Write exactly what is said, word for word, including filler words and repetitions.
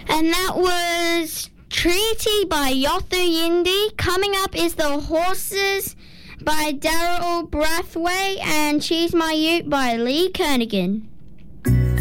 And that was Treaty by Yothu Yindi. Coming up is The Horses by Daryl Brathwaite and Cheese My Ute by Lee Kernaghan.